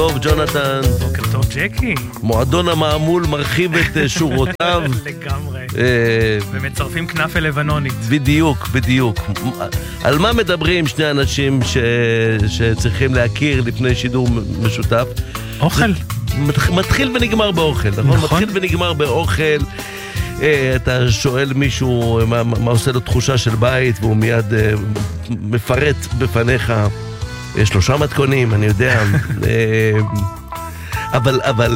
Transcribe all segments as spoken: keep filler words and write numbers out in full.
טוב, ג'ונתן. בוקר טוב, ג'קי. מועדון המעמול מרחיב את שורותיו. לגמרי. ומצרפים כנף לבנונית. בדיוק, בדיוק. על מה מדברים שני אנשים שצריכים להכיר לפני שידור משותף? אוכל. מתחיל ונגמר באוכל, נכון? מתחיל ונגמר באוכל. אתה שואל מישהו מה, מה עושה לו תחושה של בית, והוא מיד מפרט בפניך שלושה מתכונים, אני יודע. אבל, אבל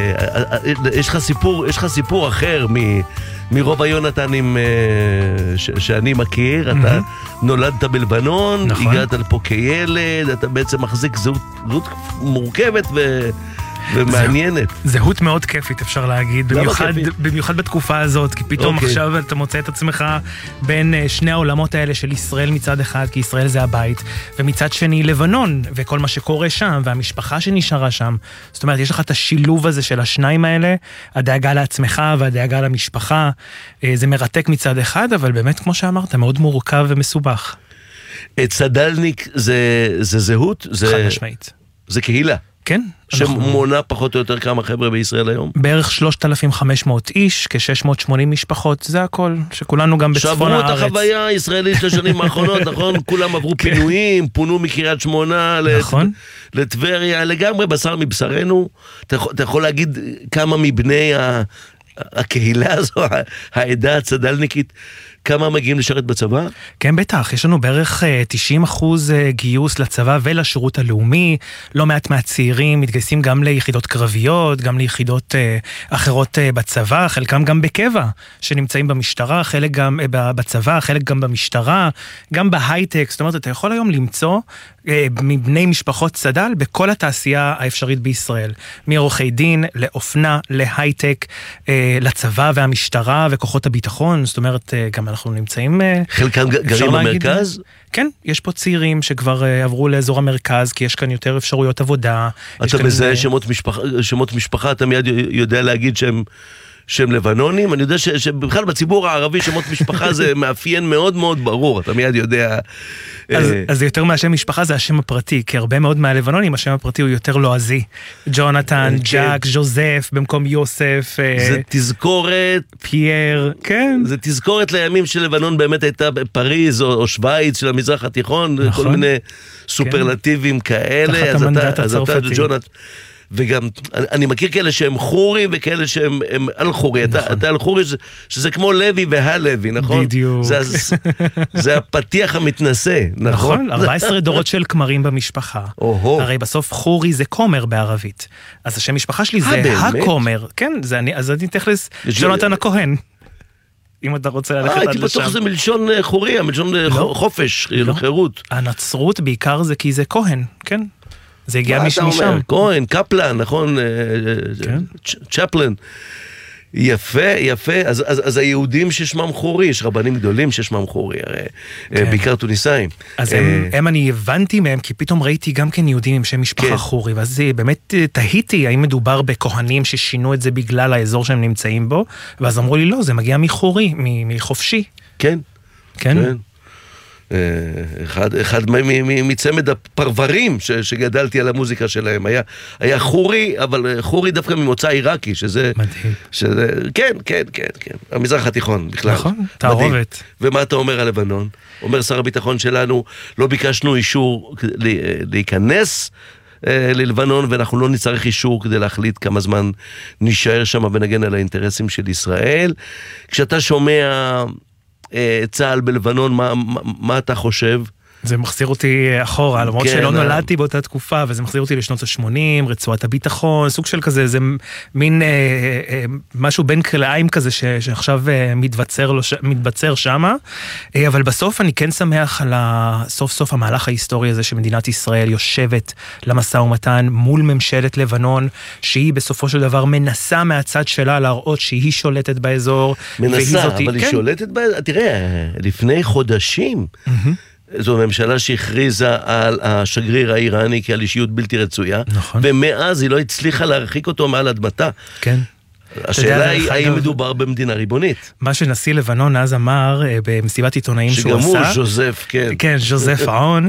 יש לך סיפור, יש לך סיפור אחר מ, מרוב היונתנים ש, שאני מכיר. Mm-hmm. אתה נולדת בלבנון, נכון. הגעת לפה כילד, אתה בעצם מחזיק זהות, זהות מורכבת ו... ומעניינת. זהות מאוד כיפית, אפשר להגיד, במיוחד, במיוחד בתקופה הזאת, כי פתאום okay. עכשיו אתה מוצא את עצמך בין שני העולמות האלה של ישראל מצד אחד, כי ישראל זה הבית, ומצד שני לבנון, וכל מה שקורה שם, והמשפחה שנשארה שם. זאת אומרת, יש לך את השילוב הזה של השניים האלה, הדאגה לעצמך והדאגה למשפחה. זה מרתק מצד אחד, אבל באמת, כמו שאמרת, מאוד מורכב ומסובך. צדלניק זה, זה זהות? זה, חד משמעית. זה קהילה? כן. שמונה פחות או יותר כמה חבר'ה בישראל היום? בערך שלושת אלפים וחמש מאות איש, כ-שש מאות ושמונים משפחות, זה הכל, שכולנו גם בצפון הארץ. שברו את החוויה הישראלית לשנים האחרונות, נכון? כולם עברו פינויים, פונו מקריית שמונה לטבריה, לגמרי בשר מבשרנו. אתה יכול להגיד כמה מבני הקהילה הזו, העדה הצדלניקית, כמה מגיעים לשרת בצבא? כן, בטח. יש לנו בערך תשעים אחוז גיוס לצבא ולשירות הלאומי. לא מעט מהצעירים מתגייסים גם ליחידות קרביות, גם ליחידות אחרות בצבא, חלקם גם בקבע, שנמצאים במשטרה, חלק גם בצבא, חלק גם במשטרה, גם בהייטק. זאת אומרת, אתה יכול היום למצוא מבני משפחות צד"ל בכל התעשייה האפשרית בישראל. מעורכי דין, לאופנה, להייטק, לצבא והמשטרה וכוחות הביטחון. זאת אומרת, גם אנחנו נמצאים... חלקם גרים במרכז? כן, יש פה צעירים שכבר עברו לאזור המרכז, כי יש כאן יותר אפשרויות עבודה. אתה בזה שמות משפחה, שמות משפחה, אתה מיד יודע להגיד שהם... שהם לבנונים. אני יודע ש, שבכלל בציבור הערבי שמות משפחה זה מאפיין מאוד מאוד ברור, אתה מיד יודע. אז, אה... אז יותר מהשם משפחה זה השם הפרטי, כי הרבה מאוד מהלבנונים השם הפרטי הוא יותר לועזי. ג'ונתן, ג'אק, ז'וזף, במקום יוסף. זה תזכורת. פייר, כן. זה תזכורת לימים של לבנון באמת הייתה פריז או, או שוויץ של המזרח התיכון, נכון. כל מיני סופרלטיבים כן. כאלה. תחת המנדט הצרפתי. ג'ונתן. וגם, אני מכיר כאלה שהם חורי וכאלה שהם אל-חורי. נכון. אתה, אתה אל-חורי שזה כמו לוי והלוי, נכון? בדיוק. זה, זה הפתיח המתנשא, נכון? נכון, ארבעה עשר דורות של כמרים במשפחה. אוהו. הרי בסוף חורי זה כומר בערבית. אז השם משפחה שלי זה הכומר. כן, זה אני, אז אני תכלס ג'ונתן הכהן. אם אתה רוצה ללכת עד לשם. הייתי בטוח שזה מלשון חורי, מלשון חופש, חירות. הנצרות בעיקר זה כי זה כהן, כן? זה הגיע משם. כהן, קפלן, נכון? צ'פלן. יפה, יפה. אז, אז, אז היהודים ששמם חורי, יש רבנים גדולים ששמם חורי, הרי, כן. בעיקר טוניסאים. אז הם, הם אני הבנתי מהם, כי פתאום ראיתי גם כן יהודים עם שם משפחה כן. חורי, ואז באמת תהיתי, האם מדובר בכהנים ששינו את זה בגלל האזור שהם נמצאים בו, ואז אמרו לי, לא, זה מגיע מחורי, מחופשי. כן. כן. כן. אחד, אחד מצמד הפרברים ש, שגדלתי על המוזיקה שלהם היה, היה חורי, אבל חורי דווקא ממוצא עיראקי, שזה... מדהים. שזה, כן, כן, כן, כן. המזרח התיכון בכלל. נכון, תערובת. ומה אתה אומר על לבנון? אומר שר הביטחון שלנו, לא ביקשנו אישור להיכנס ללבנון, ואנחנו לא נצטרך אישור כדי להחליט כמה זמן נשאר שם ונגן על האינטרסים של ישראל. כשאתה שומע... צהל בלבנון, מה, מה, מה אתה חושב? זה מחזיר אותי אחורה, למרות שלא נולדתי באותה תקופה, וזה מחזיר אותי לשנות ה-שמונים, רצועת הביטחון, סוג של כזה, זה מין אה, אה, משהו בין כלאיים כזה, ש, שעכשיו אה, מתבצר, לו, מתבצר שמה, אה, אבל בסוף אני כן שמח על סוף סוף המהלך ההיסטורי הזה, שמדינת ישראל יושבת למשא ומתן מול ממשלת לבנון, שהיא בסופו של דבר מנסה מהצד שלה להראות שהיא שולטת באזור. מנסה, זאת, אבל כן. היא שולטת באזור, תראה, לפני חודשים, mm-hmm. זו ממשלה שהכריזה על השגריר האיראני כעל אישיות בלתי רצויה, נכון. ומאז היא לא הצליחה להרחיק אותו מעל אדמתה. כן. השאלה היא, האם מדובר במדינה ריבונית? מה שנשיא לבנון אז אמר במסיבת עיתונאים שהוא עשה... שגם הוא ז'וזף, כן. כן, ז'וזף העון.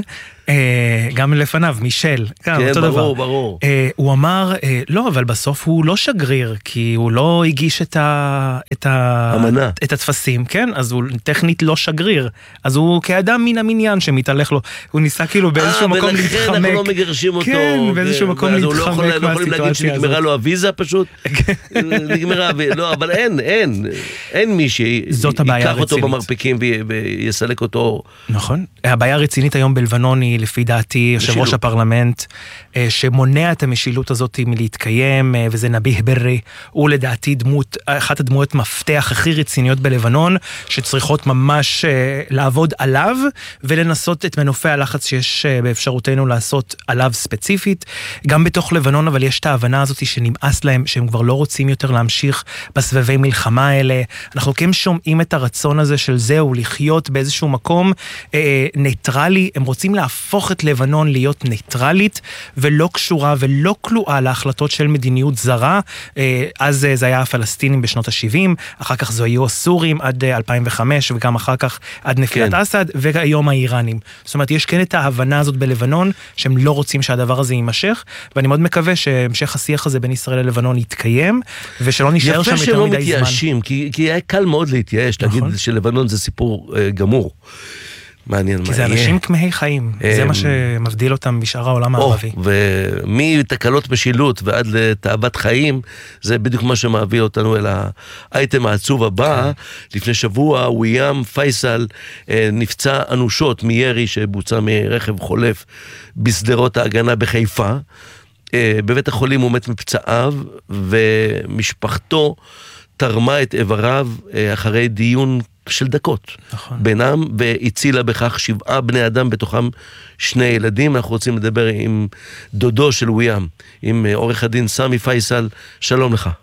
גם לפניו, מישל, גם אותו דבר. כן, ברור, ברור. הוא אמר, לא, אבל בסוף הוא לא שגריר, כי הוא לא הגיש את ה... את התפסים, כן? אז הוא טכנית לא שגריר. אז הוא כאדם מן המניין שמתהלך לו, הוא ניסה כאילו באיזשהו מקום להתחמק. ולכן אנחנו לא מגרשים אותו. כן, באיזשהו מקום להתחמק מהסיטואציה הזאת. לא יכולים להגיד שנגמרה לו הוויזה פשוט. נגמרה, לא, אבל אין, אין. אין מי שיקח אותו במרפקים ויסלק אותו. נכון. הבעיה הרצינית היום בלבנון היא, לפי דעתי, יושב ראש הפרלמנט, שמונע את המשילות הזאת מלהתקיים, וזה נביח ברי. הוא לדעתי דמות, אחת הדמויות מפתח הכי רציניות בלבנון, שצריכות ממש לעבוד עליו, ולנסות את מנופי הלחץ שיש באפשרותנו לעשות עליו ספציפית. גם בתוך לבנון, אבל יש את ההבנה הזאת שנמאס להם, שהם כבר לא רוצים יותר להמשיך בסבבי מלחמה האלה. אנחנו כן שומעים את הרצון הזה של זהו, לחיות באיזשהו מקום אה, ניטרלי. הם רוצים להפוך את לבנון להיות ניטרלית, ולא קשורה ולא כלואה להחלטות של מדיניות זרה. אה, אז זה היה הפלסטינים בשנות ה-שבעים, אחר כך זו היו הסורים עד אלפיים וחמש, וגם אחר כך עד נפילת כן. אסד, והיום האיראנים. זאת אומרת, יש כן את ההבנה הזאת בלבנון, שהם לא רוצים שהדבר הזה יימשך, ואני מאוד מקווה שהמשך השיח הזה בין ישראל ללבנון יתקיים, ושלא נשאר שם יותר מדי זמן. יפה שלא מתייאשים, כי, כי היה קל מאוד להתייאש, נכון. להגיד שלבנון זה סיפור uh, גמור. מעניין מה כי זה אנשים כמהי חיים, זה מה שמבדיל אותם בשאר העולם הערבי. ומתקלות משילות ועד לתאוות חיים, זה בדיוק מה שמביא אותנו אל האייטם העצוב הבא. לפני שבוע, וויאם פייסל נפצע אנושות מירי שבוצע מרכב חולף בשדרות ההגנה בחיפה. בבית החולים הוא מת מפצעיו, ומשפחתו תרמה את איבריו אחרי דיון של דקות נכון. בינם, והצילה בכך שבעה בני אדם, בתוכם שני ילדים. אנחנו רוצים לדבר עם דודו של וויאם, עם עורך הדין סמי פייסל. שלום לך.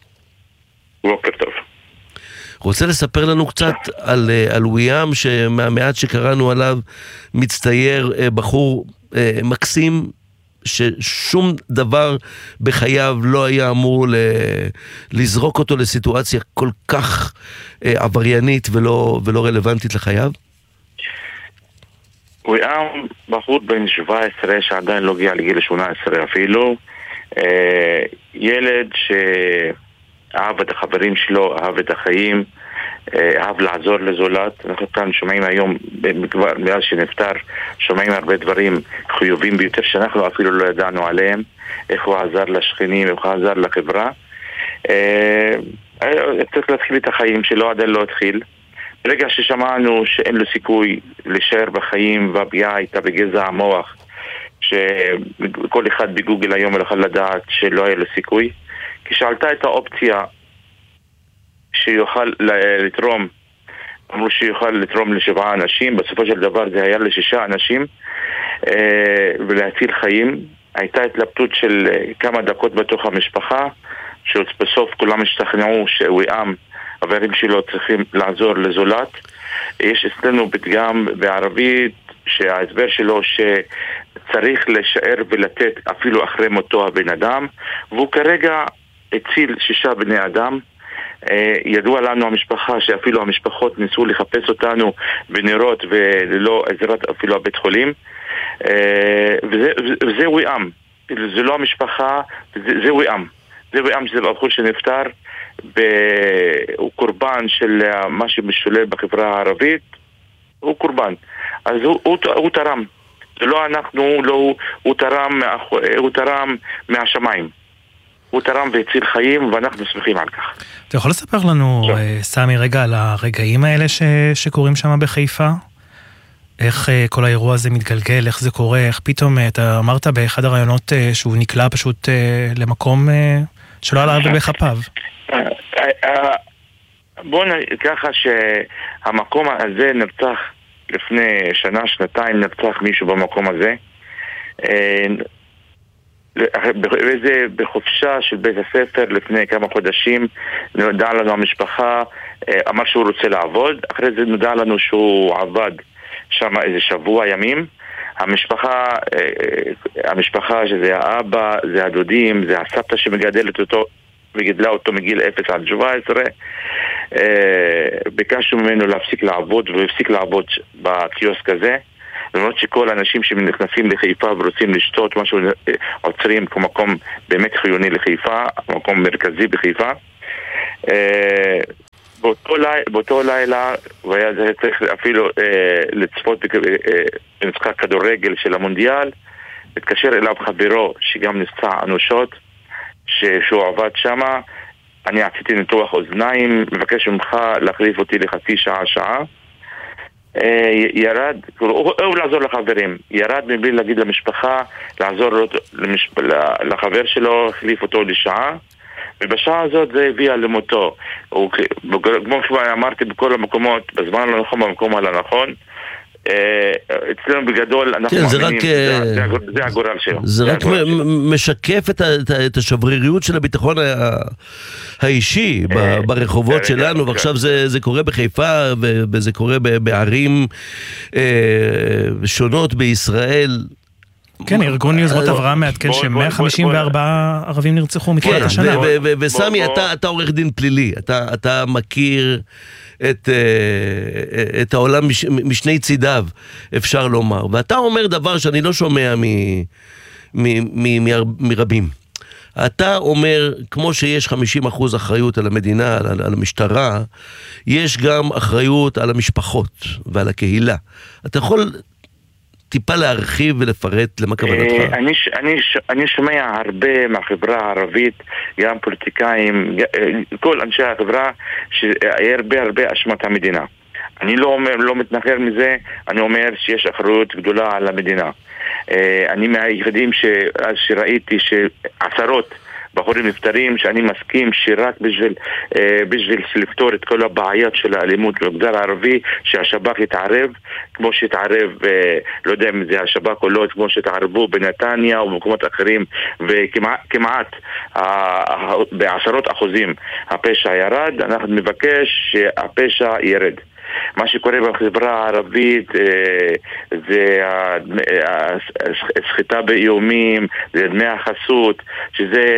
בוקר טוב. רוצה לספר לנו קצת על, על וויאם, שמהמעט שקראנו עליו מצטייר בחור מקסים, ששום דבר בחייו לא היה אמור ל... לזרוק אותו לסיטואציה כל כך אה, עבריינית ולא, ולא רלוונטית לחייו? וויאם בחור בן שבע עשרה שעדיין לא הגיע לגיל שמונה עשרה אפילו, אה, ילד שאהב את החברים שלו, אהב את החיים, אהב לעזור לזולת. אנחנו כאן שומעים היום, מאז שנפטר, שומעים הרבה דברים חיובים ביותר שאנחנו אפילו לא ידענו עליהם, איך הוא עזר לשכנים, איך הוא עזר לחברה. צריך להתחיל את החיים שלו, עדיין לא התחיל. ברגע ששמענו שאין לו סיכוי להישאר בחיים, והפגיעה הייתה בגזע המוח, שכל אחד בגוגל היום יכול לדעת שלא היה לו סיכוי, כשעלתה את האופציה שיוכל לתרום, אמרו שיוכל לתרום לשבעה אנשים, בסופו של דבר זה היה לשישה אנשים, ולהציל חיים. הייתה התלבטות של כמה דקות בתוך המשפחה, שבסוף כולם השתכנעו שוויאם, החברים שלו צריכים לעזור לזולת. יש אצלנו פתגם בערבית שההסבר שלו שצריך לשאר ולתת אפילו אחרי מותו הבן אדם, והוא כרגע הציל שישה בני אדם. ידוע לנו המשפחה שאפילו המשפחות ניסו לחפש אותנו בנרות וללא עזרת אפילו הבית חולים, וזה, וזה וויאם, זה לא המשפחה, זה, זה וויאם, זה וויאם שזה בחור שנפטר, הוא קורבן של מה שמשולב בחברה הערבית, הוא קורבן, אז הוא, הוא, הוא תרם, זה לא אנחנו, לא, הוא תרם, הוא תרם מהשמיים. הוא תרם והציל חיים, ואנחנו שמחים על כך. אתה יכול לספר לנו, סמי, רגע על הרגעים האלה ש... שקורים שם בחיפה? איך כל האירוע הזה מתגלגל, איך זה קורה, איך פתאום, אתה אמרת באחד הרעיונות שהוא נקלע פשוט למקום שלא עלה בכפיו. בואו ככה שהמקום הזה נרצח לפני שנה, שנתיים, נרצח מישהו במקום הזה. וזה בחופשה של בית הספר לפני כמה חודשים. נודע לנו המשפחה, אמר שהוא רוצה לעבוד, אחרי זה נודע לנו שהוא עבד שם איזה שבוע ימים. המשפחה, המשפחה שזה האבא, זה הדודים, זה הסבתא שמגדלת אותו וגידלה אותו מגיל אפס עד שבע עשרה, ביקשנו ממנו להפסיק לעבוד, והוא הפסיק לעבוד בקיוסק הזה. למרות שכל האנשים שנכנסים לחיפה ורוצים לשתות משהו, עוצרים כמקום באמת חיוני לחיפה, מקום מרכזי בחיפה. באותו לילה, באותו לילה, והיה זה צריך אפילו לצפות במשחק כדורגל של המונדיאל, התקשר אליו חברו שגם נפצע אנושות, שהוא עבד שמה. אני עשיתי ניתוח אוזניים, מבקש ממך להחליף אותי לחצי שעה, שעה. ירד, הוא אוהב לעזור לחברים, ירד מבלי להגיד למשפחה, לעזור לחבר שלו, החליף אותו לשעה, ובשעה הזאת זה הביאה למותו. כמו שאמרתי, בכל המקומות, בזמן הלא נכון, במקום הלא נכון, אצלנו בגדול אנחנו מאמינים, זה הגורל שלו. זה רק משקף את השבריריות של הביטחון האישי ברחובות שלנו, ועכשיו זה קורה בחיפה וזה קורה בערים שונות בישראל. כן, ארגון יוזמות אברהם מעדכן ש-מאה חמישים וארבעה ערבים נרצחו מתחילת השנה. וסמי, אתה עורך דין פלילי, אתה מכיר את, את העולם מש, משני צידיו, אפשר לומר. ואתה אומר דבר שאני לא שומע מ, מ, מ, מ, מרבים. אתה אומר, כמו שיש חמישים אחוז אחריות על המדינה, על, על המשטרה, יש גם אחריות על המשפחות ועל הקהילה. אתה יכול טיפה להרחיב ולפרט למה כוונתך? אני, אני, אני שומע הרבה מהחברה הערבית, גם פוליטיקאים, כל אנשי החברה, שהיה הרבה הרבה אשמת המדינה. אני לא אומר, לא מתנחר מזה, אני אומר שיש אחריות גדולה על המדינה. אני מהיחידים שראיתי שעשרות בחורים נפטרים, שאני מסכים שרק בשביל, בשביל לפתור את כל הבעיות של האלימות במגזר הערבי, שהשב"כ יתערב, כמו שהתערב, לא יודע אם זה השב"כ או לא, כמו שהתערבו בנתניה או במקומות אחרים, וכמעט בעשרות אחוזים הפשע ירד. אנחנו מבקש שהפשע ירד. מה שקורה בחברה הערבית זה הסחיטה באיומים, זה דמי החסות, שזה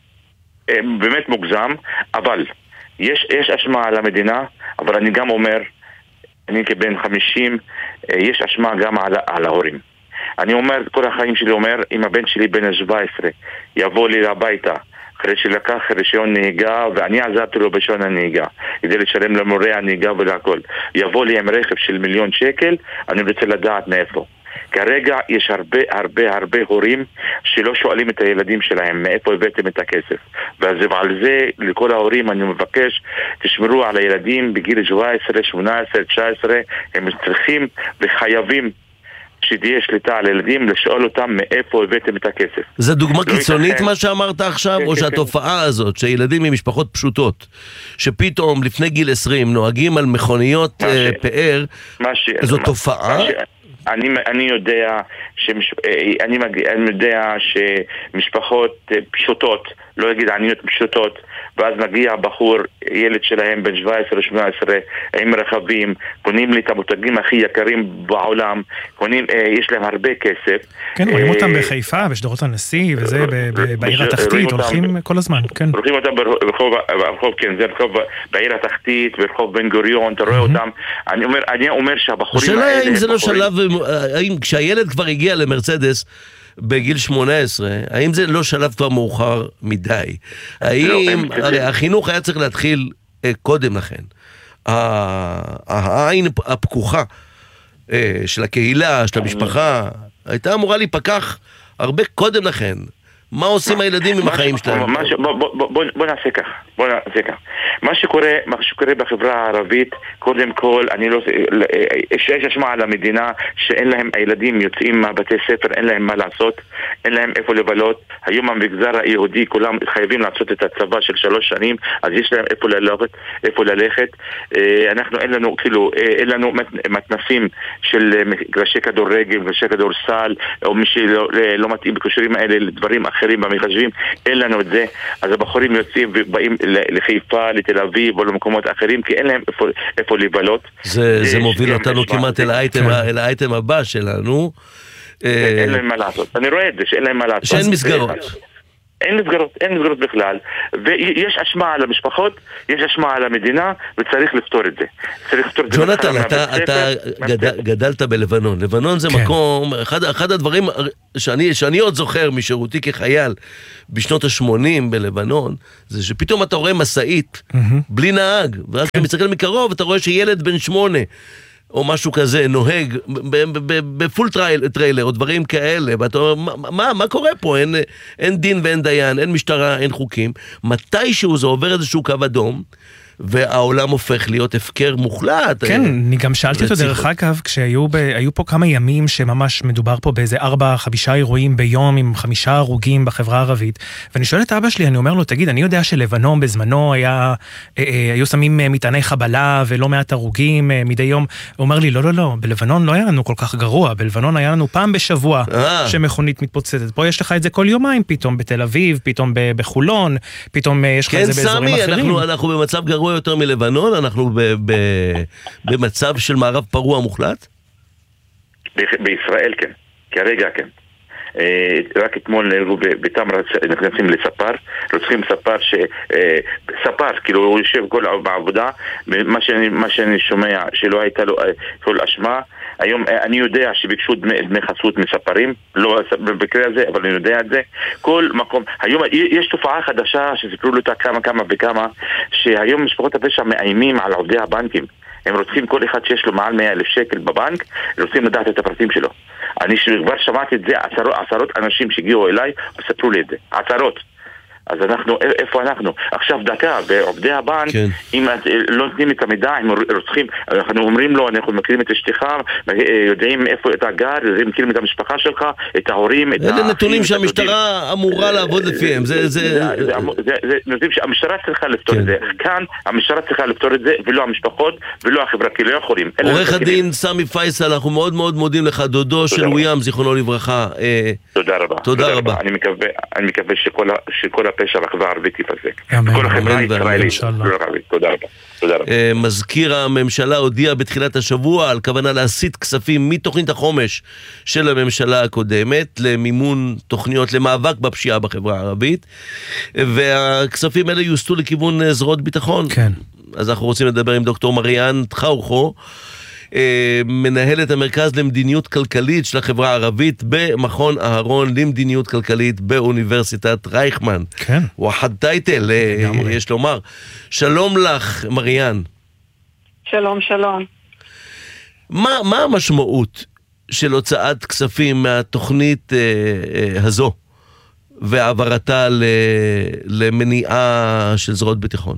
באמת מוגזם, אבל יש, יש אשמה על המדינה, אבל אני גם אומר, אני כבן חמישים, יש אשמה גם על, על ההורים. אני אומר, כל החיים שלי אומר, אם הבן שלי בן שבע עשרה יבוא לי הביתה, אחרי שלקח רישיון נהיגה, ואני עזרתי לו ברישיון הנהיגה, כדי לשלם למורה הנהיגה ולהכל, יבוא לי עם רכב של מיליון שקל, אני רוצה לדעת מאיפה. כרגע יש הרבה הרבה הרבה הורים שלא שואלים את הילדים שלהם מאיפה הבאתם את הכסף, ועל זה לכל ההורים אני מבקש, תשמרו על הילדים בגיל שבע עשרה, שמונה עשרה, תשע עשרה, הם צריכים וחייבים שתהיה שליטה על ילדים, לשאול אותם מאיפה הבאתם את הכסף. זה דוגמה קיצונית מה שאמרת עכשיו, או שהתופעה הזאת שילדים ממשפחות פשוטות שפתאום לפני גיל עשרים נוהגים על מכוניות פאר, זו תופעה? אני, אני יודע שמש... אני, מג... אני יודע שמשפחות פשוטות, לא אגיד עניות פשוטות, ואז מגיע בחור, ילד שלהם בן שבע עשרה שמונה עשרה, עם רכבים, קונים לי את המותגים הכי יקרים בעולם, קונים, יש להם הרבה כסף. כן, רואים אותם בחיפה, בשדרות הנשיא, וזה בעיר התחתית, הולכים כל הזמן, כן. הולכים אותם ברחוב, ברחוב, כן, זה רחוב בעיר התחתית, ברחוב בן גוריון, אתה רואה אותם. אני אומר, אני אומר שהבחורים האלה... השאלה אם זה לא שלב, האם כשהילד כבר הגיע למרצדס, בגיל שמונה עשרה, האם זה לא שלב כבר מאוחר מדי? האם, הרי החינוך היה צריך להתחיל קודם לכן. העין הפקוחה של הקהילה, של המשפחה, הייתה אמורה להיפקח הרבה קודם לכן. מה עושים הילדים עם החיים שלהם? בוא נעשה כך, בוא נעשה כך. מה שקורה, מה שקורה בחברה הערבית, קודם כל, אני לא, יש אשמה על המדינה שאין להם, הילדים יוצאים מהבתי ספר, אין להם מה לעשות, אין להם איפה לבלות. היום המגזר היהודי, כולם חייבים לעשות את הצבא של שלוש שנים, אז יש להם איפה ללכת, איפה ללכת. אנחנו, אין לנו, כאילו, אין לנו מתנסים של מגרשי כדורגל, מגרשי כדורסל, או מי שלא מתאים בקשרים האלה לדברים אחרים במחשבים, אין לנו את זה. אז הבחורים יוצאים ובאים לחיפה, לתל אביב או למקומות אחרים, כי אין להם איפה, איפה לבלות. זה, זה מוביל אותנו כמעט אל האייטם, אל האייטם הבא שלנו. אין להם מה לעשות. אני רואה את זה, שאין להם מה לעשות. שאין מסגרות. אין מסגרות, אין מסגרות בכלל, ויש אשמה על המשפחות, יש אשמה על המדינה, וצריך לפתור את זה. צריך לפתור את זה. ג'ונתן, אתה, אתה גדל, גדלת בלבנון. לבנון זה כן. מקום, אחד, אחד הדברים שאני, שאני עוד זוכר משירותי כחייל בשנות ה-שמונים בלבנון, זה שפתאום אתה רואה מסעית mm-hmm. בלי נהג, ואז כן. אתה מסתכל מקרוב, אתה רואה שילד בן שמונה, או משהו כזה, נוהג בפול טריילר, או דברים כאלה, ואתה אומר, מה, מה קורה פה? אין, אין דין ואין דיין, אין משטרה, אין חוקים. מתישהו זה עובר איזשהו קו אדום, והעולם הופך להיות הפקר מוחלט. כן, אני גם שאלתי אותו דרך אגב, כשהיו ב, היו פה כמה ימים שממש מדובר פה באיזה ארבע, חמישה אירועים ביום עם חמישה הרוגים בחברה הערבית, ואני שואל את אבא שלי, אני אומר לו, תגיד, אני יודע שלבנון בזמנו היה, אה, אה, היו שמים מטעני חבלה ולא מעט הרוגים אה, מדי יום. הוא אומר לי, לא, לא, לא, בלבנון לא היה לנו כל כך גרוע, בלבנון היה לנו פעם בשבוע אה. שמכונית מתפוצצת. פה יש לך את זה כל יומיים פתאום בתל אביב, פתאום בחולון, פתאום יש לך כן, את זה באזורים סמי, אחרים. אנחנו, אנחנו במצב גרוע יותר מלבנון, אנחנו ב- ב- במצב של מערב פרוע מוחלט? ב- בישראל כן, כרגע כן. אה, רק אתמול נהרגו בתמרה, נכנסים לספר, רוצחים ספר, ש, אה, ספר, כאילו הוא יושב כל בעבודה, מה שאני, מה שאני שומע שלא הייתה לו כל אשמה. היום אני יודע שביקשו דמי, דמי חסות מספרים, לא במקרה הזה, אבל אני יודע את זה. כל מקום, היום יש תופעה חדשה שסיפרו לו אותה כמה כמה וכמה, שהיום משפחות הפשע מאיימים על עובדי הבנקים. הם רוצים כל אחד שיש לו מעל מאה אלף שקל בבנק, רוצים לדעת את הפרטים שלו. אני כבר שמעתי את זה, עשרות, עשרות אנשים שהגיעו אליי וספרו לי את זה, עשרות. אז אנחנו, איפה אנחנו? עכשיו דקה, בעובדי הבנק, כן. אם לא נותנים את המידע, הם רוצחים, אנחנו אומרים לו, אנחנו מכירים את אשתך, יודעים איפה אתה גר, מכירים את המשפחה שלך, את ההורים, את האחים. אלה נתונים שהמשטרה אמורה לעבוד לפיהם. זה, זה... זה נתונים שהמשטרה צריכה לפתור את זה. כאן, המשטרה צריכה לפתור את זה, ולא המשפחות, ולא החברה, כי לא יכולים. עורך הדין סמי פייסל, אנחנו מאוד מאוד מודים לך, דודו של וויאם, זיכרונו לברכה. תודה רבה. תודה רבה. אני מקווה שכל הפשע בחברה הערבית יפסק. כל החברה הישראלית. תודה רבה. תודה רבה. מזכיר הממשלה הודיע בתחילת השבוע על כוונה להסיט כספים מתוכנית החומש של הממשלה הקודמת למימון תוכניות למאבק בפשיעה בחברה הערבית, והכספים האלה יוסטו לכיוון זרועות ביטחון. כן. אז אנחנו רוצים לדבר עם דוקטור מריאן תחאוכו, מנהלת המרכז למדיניות כלכלית של החברה הערבית במכון אהרון למדיניות כלכלית באוניברסיטת רייכמן. כן. וואחד טייטל, יש לומר. שלום לך, מריאן. שלום, שלום. מה, מה המשמעות של הוצאת כספים מהתוכנית אה, אה, הזו והעברתה ל, למניעה של זרועות ביטחון?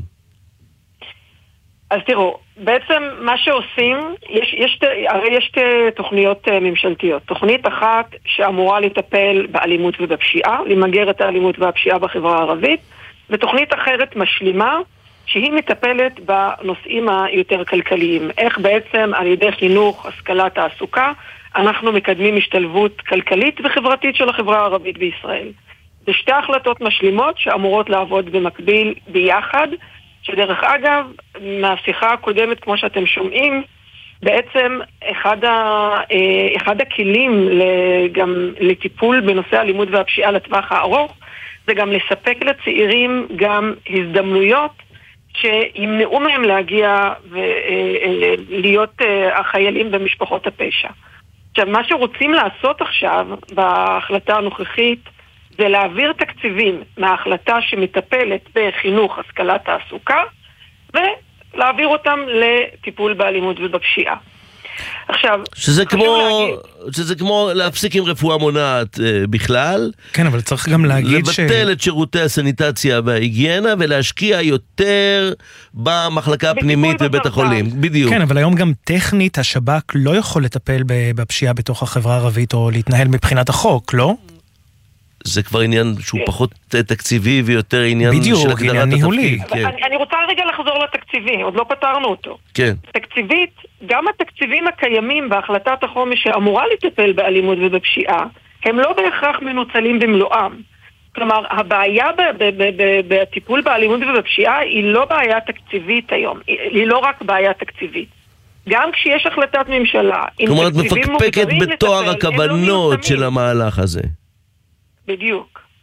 אז תראו, בעצם מה שעושים, יש, יש, הרי יש תוכניות ממשלתיות. תוכנית אחת שאמורה לטפל באלימות ובפשיעה, למגר את האלימות והפשיעה בחברה הערבית, ותוכנית אחרת משלימה, שהיא מטפלת בנושאים היותר כלכליים. איך בעצם על ידי חינוך, השכלה, תעסוקה, אנחנו מקדמים השתלבות כלכלית וחברתית של החברה הערבית בישראל. זה שתי החלטות משלימות שאמורות לעבוד במקביל ביחד, שדרך אגב, מהשיחה הקודמת, כמו שאתם שומעים, בעצם אחד, ה, אחד הכלים גם לטיפול בנושא האלימות והפשיעה לטווח הארוך, זה גם לספק לצעירים גם הזדמנויות שימנעו מהם להגיע ולהיות החיילים במשפחות הפשע. עכשיו, מה שרוצים לעשות עכשיו בהחלטה הנוכחית, זה להעביר תקציבים מההחלטה שמטפלת בחינוך, השכלה, תעסוקה, ולהעביר אותם לטיפול באלימות ובפשיעה. עכשיו, שזה כמו, להגיד... שזה כמו להפסיק עם רפואה מונעת אה, בכלל. כן, אבל צריך גם להגיד ש... לבטל את שירותי הסניטציה וההיגיינה, ולהשקיע יותר במחלקה הפנימית בבית החולים. בדיוק. כן, אבל היום גם טכנית השב"כ לא יכול לטפל בפשיעה בתוך החברה הערבית, או להתנהל מבחינת החוק, לא? זה כבר עניין שהוא פחות תקציבי ויותר עניין בדיוק, של הגדרת התפקיד. כן. אני, אני רוצה רגע לחזור לתקציבי, עוד לא פתרנו אותו. כן. תקציבית, גם התקציבים הקיימים בהחלטת החומש שאמורה לטפל באלימות ובפשיעה, הם לא בהכרח מנוצלים במלואם. כלומר, הבעיה בטיפול באלימות ובפשיעה היא לא בעיה תקציבית היום, היא לא רק בעיה תקציבית. גם כשיש החלטת ממשלה, כלומר, את מפקפקת בתואר הכוונות של המהלך הזה. בדיוק,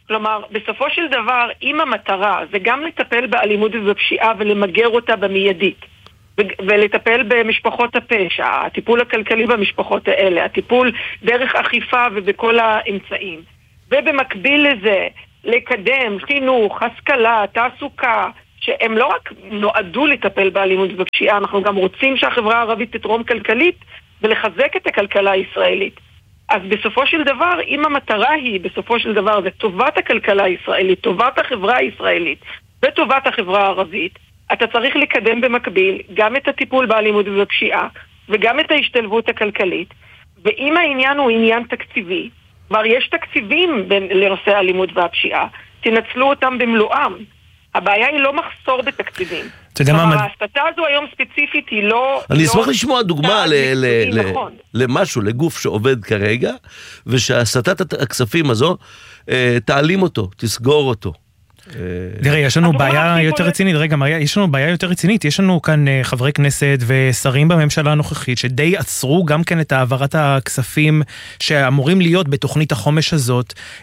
כלומר, בסופו של דבר, אם המטרה זה גם לטפל באלימות ובפשיעה ולמגר אותה במיידית, ולטפל במשפחות הפשע, הטיפול הכלכלי במשפחות האלה, הטיפול דרך אכיפה ובכל האמצעים, ובמקביל לזה לקדם חינוך, השכלה, תעסוקה, שהם לא רק נועדו לטפל באלימות ובפשיעה, אנחנו גם רוצים שהחברה הערבית תתרום כלכלית ולחזק את הכלכלה הישראלית. אז בסופו של דבר, אם המטרה היא, בסופו של דבר, זה טובת הכלכלה הישראלית, טובת החברה הישראלית וטובת החברה הערבית, אתה צריך לקדם במקביל גם את הטיפול באלימות ובפשיעה וגם את ההשתלבות הכלכלית. ואם העניין הוא עניין תקציבי, כבר יש תקציבים לנושא האלימות והפשיעה, תנצלו אותם במלואם. הבעיה היא לא מחסור בתקציבים. אתה יודע מה... ההסתה הזו היום ספציפית היא לא... אני אשמח לשמוע דוגמה למשהו, לגוף שעובד כרגע, ושהסתת הכספים הזו תעלים אותו, תסגור אותו. תראה, יש לנו בעיה יותר רצינית, רגע מריה, יש לנו בעיה יותר רצינית, יש לנו כאן חברי כנסת ושרים בממשלה הנוכחית שדי עצרו גם כן את העברת הכספים שאמורים להיות בתוכנית החומש הזאת